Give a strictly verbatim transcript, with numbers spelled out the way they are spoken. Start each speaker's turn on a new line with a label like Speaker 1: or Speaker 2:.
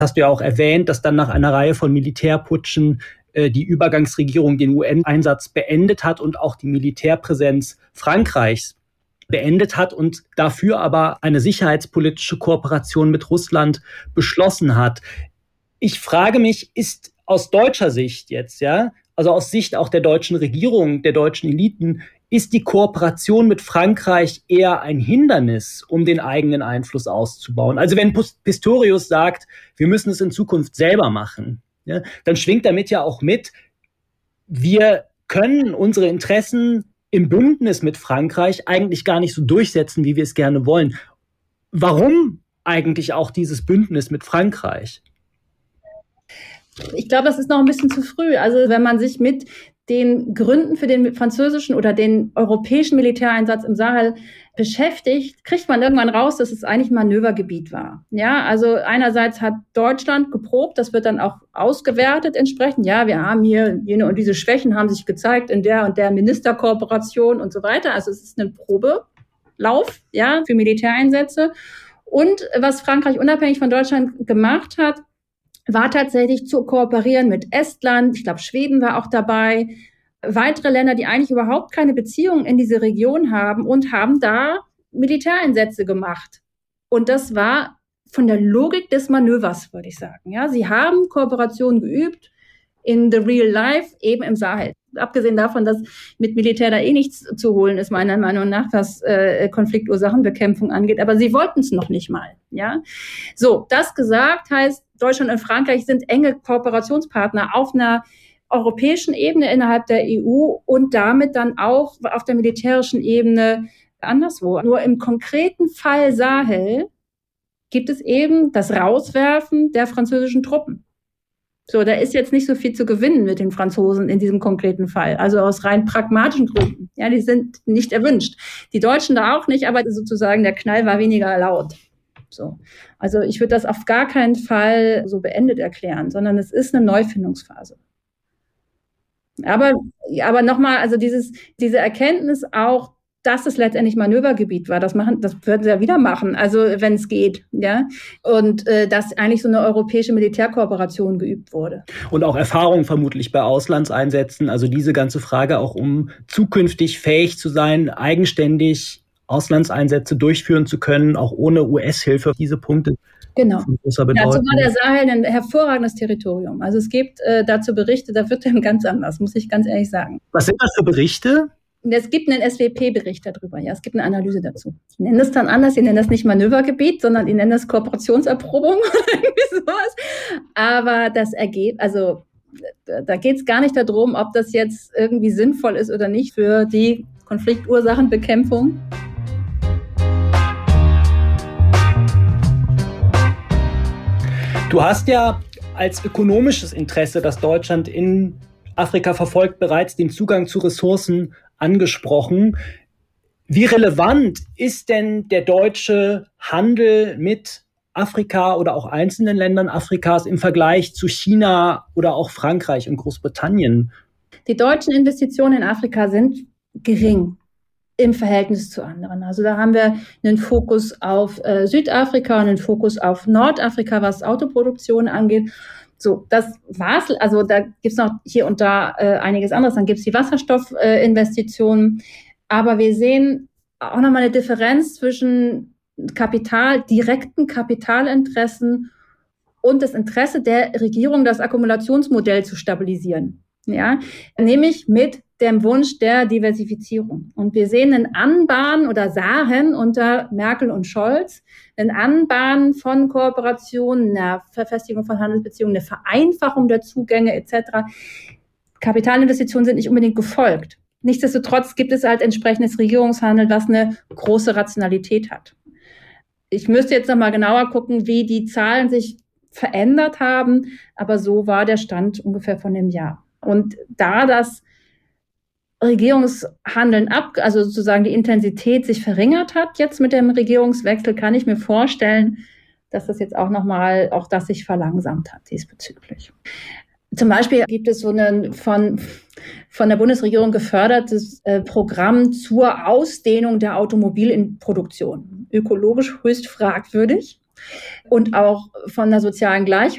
Speaker 1: Hast du ja auch erwähnt, dass dann nach einer Reihe von Militärputschen äh, die Übergangsregierung den U N-Einsatz beendet hat und auch die Militärpräsenz Frankreichs beendet hat und dafür aber eine sicherheitspolitische Kooperation mit Russland beschlossen hat. Ich frage mich, ist aus deutscher Sicht jetzt, ja, also aus Sicht auch der deutschen Regierung, der deutschen Eliten, ist die Kooperation mit Frankreich eher ein Hindernis, um den eigenen Einfluss auszubauen? Also wenn Pistorius sagt, wir müssen es in Zukunft selber machen, ja, dann schwingt damit ja auch mit, wir können unsere Interessen im Bündnis mit Frankreich eigentlich gar nicht so durchsetzen, wie wir es gerne wollen. Warum eigentlich auch dieses Bündnis mit Frankreich?
Speaker 2: Ich glaube, das ist noch ein bisschen zu früh. Also wenn man sich mit den Gründen für den französischen oder den europäischen Militäreinsatz im Sahel beschäftigt, kriegt man irgendwann raus, dass es eigentlich ein Manövergebiet war. Ja, also einerseits hat Deutschland geprobt, das wird dann auch ausgewertet entsprechend. Ja, wir haben hier jene und diese Schwächen haben sich gezeigt in der und der Ministerkooperation und so weiter. Also es ist ein Probelauf, ja, für Militäreinsätze. Und was Frankreich unabhängig von Deutschland gemacht hat, war tatsächlich zu kooperieren mit Estland, ich glaube Schweden war auch dabei, weitere Länder, die eigentlich überhaupt keine Beziehungen in diese Region haben und haben da Militäreinsätze gemacht. Und das war von der Logik des Manövers, würde ich sagen. Ja, sie haben Kooperation geübt in the real life, eben im Sahel. Abgesehen davon, dass mit Militär da eh nichts zu holen ist, meiner Meinung nach, was äh, Konfliktursachenbekämpfung angeht. Aber sie wollten es noch nicht mal. Ja, so, das gesagt heißt, Deutschland und Frankreich sind enge Kooperationspartner auf einer europäischen Ebene innerhalb der E U und damit dann auch auf der militärischen Ebene anderswo. Nur im konkreten Fall Sahel gibt es eben das Rauswerfen der französischen Truppen. So, da ist jetzt nicht so viel zu gewinnen mit den Franzosen in diesem konkreten Fall. Also aus rein pragmatischen Gründen. Ja, die sind nicht erwünscht. Die Deutschen da auch nicht, aber sozusagen der Knall war weniger laut. So. Also ich würde das auf gar keinen Fall so beendet erklären, sondern es ist eine Neufindungsphase. Aber, aber nochmal, also dieses, diese Erkenntnis auch, dass es letztendlich Manövergebiet war, das machen, das würden sie ja wieder machen, also wenn es geht, ja. Und äh, dass eigentlich so eine europäische Militärkooperation geübt wurde.
Speaker 1: Und auch Erfahrung vermutlich bei Auslandseinsätzen, also diese ganze Frage auch, um zukünftig fähig zu sein, eigenständig Auslandseinsätze durchführen zu können, auch ohne U S-Hilfe. Diese Punkte
Speaker 2: genau. Von großer Bedeutung. Dazu war der Sahel ein hervorragendes Territorium. Also es gibt äh, dazu Berichte, da wird dann ganz anders, muss ich ganz ehrlich sagen.
Speaker 1: Was sind das für Berichte?
Speaker 2: Es gibt einen S W P-Bericht darüber, ja, es gibt eine Analyse dazu. Die nennen das dann anders, die nennen das nicht Manövergebiet, sondern die nennen das Kooperationserprobung oder irgendwie sowas. Aber das Ergebnis, also da geht es gar nicht darum, ob das jetzt irgendwie sinnvoll ist oder nicht für die Konfliktursachenbekämpfung.
Speaker 1: Du hast ja als ökonomisches Interesse, das Deutschland in Afrika verfolgt, bereits den Zugang zu Ressourcen angesprochen. Wie relevant ist denn der deutsche Handel mit Afrika oder auch einzelnen Ländern Afrikas im Vergleich zu China oder auch Frankreich und Großbritannien?
Speaker 2: Die deutschen Investitionen in Afrika sind gering im Verhältnis zu anderen. Also da haben wir einen Fokus auf äh, Südafrika und einen Fokus auf Nordafrika, was Autoproduktion angeht. So, das war's. Also da gibt's noch hier und da äh, einiges anderes. Dann gibt's die Wasserstoffinvestitionen. Äh, Aber wir sehen auch nochmal eine Differenz zwischen Kapital, direkten Kapitalinteressen und das Interesse der Regierung, das Akkumulationsmodell zu stabilisieren. Ja, nämlich mit dem Wunsch der Diversifizierung. Und wir sehen einen Anbahnen oder sahen unter Merkel und Scholz ein Anbahnen von Kooperationen, eine Verfestigung von Handelsbeziehungen, eine Vereinfachung der Zugänge et cetera. Kapitalinvestitionen sind nicht unbedingt gefolgt. Nichtsdestotrotz gibt es halt entsprechendes Regierungshandeln, was eine große Rationalität hat. Ich müsste jetzt nochmal genauer gucken, wie die Zahlen sich verändert haben, aber so war der Stand ungefähr von dem Jahr. Und da das Regierungshandeln ab, also sozusagen die Intensität sich verringert hat jetzt mit dem Regierungswechsel, kann ich mir vorstellen, dass das jetzt auch nochmal, auch das sich verlangsamt hat diesbezüglich. Zum Beispiel gibt es so ein von, von der Bundesregierung gefördertes äh, Programm zur Ausdehnung der Automobilproduktion. Ökologisch höchst fragwürdig und auch von der sozialen Gleichheit